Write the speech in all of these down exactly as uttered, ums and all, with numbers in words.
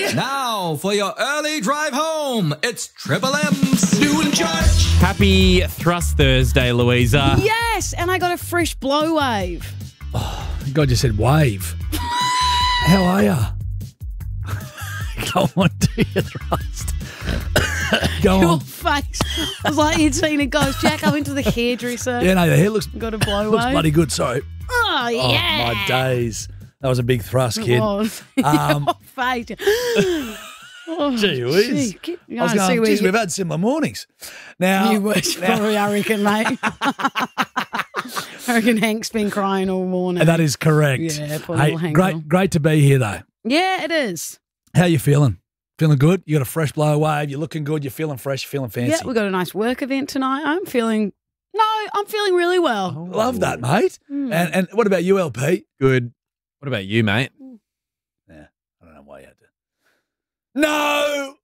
Now for your early drive home, it's Triple M's Lou and Judge. Happy Thrust Thursday, Louisa. Yes, and I got a fresh blow wave. God just said wave. How are you? Go on, do your thrust. Go Your on. face. I was like, you'd seen a ghost. Jack, I went to the hairdresser. Yeah, no, the hair looks, Got a blow looks wave. bloody good. Sorry. Oh, yeah. Oh, my days. That was a big thrust, It kid. was. Um, Your face. Oh, Gee whiz. gee, get- I was see going, where geez, you- we've had similar mornings. Now, You wish, now- probably, I reckon, mate. I reckon Hank's been crying all morning. that is correct. Yeah, poor Hey, little Hank. great, great to be here, though. Yeah, it is. How you feeling? Feeling good? You got a fresh blow wave. You're looking good. You're feeling fresh. You're feeling fancy. Yeah, we got a nice work event tonight. I'm feeling, no, I'm feeling really well. Love that, mate. Mm. And and what about you, L P? Good. What about you, mate? Yeah, I don't know why you had to. No!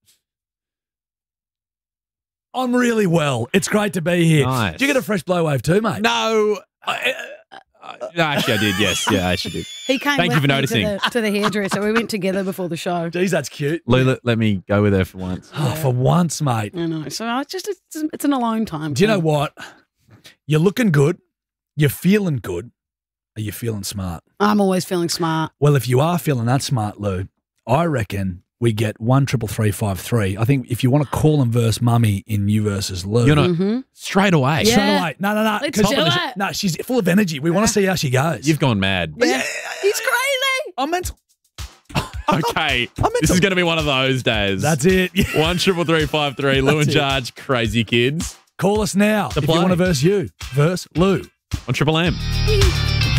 I'm really well. It's great to be here. Nice. Did you get a fresh blow wave too, mate? No. Uh, no, actually, I did. Yes. Yeah, I actually did. He came Thank you with for me noticing. To the, to the hairdresser. We went together before the show. Geez, that's cute. Lou, let, let me go with her for once. Oh, for once, mate. I know. So I just it's, it's an alone time. Do you know thing. what? You're looking good. You're feeling good. Are you feeling smart? I'm always feeling smart. Well, if you are feeling that smart, Lou, I reckon we get one triple three five three. I think if you want to call and verse Mummy in you versus Lou, You're not Mm-hmm. straight away. Yeah. straight away. No, no, no. Let's 'cause- do it. No, she's full of energy. We want to see how she goes. You've gone mad. Yeah. He's crazy. I'm mental. Okay. I'm This into- is going to be one of those days. That's it. Yeah. One triple three five three. Lou That's and it. Charge, crazy kids Call us now if you play. want to verse you. Verse Lou. on Triple M. Yeah.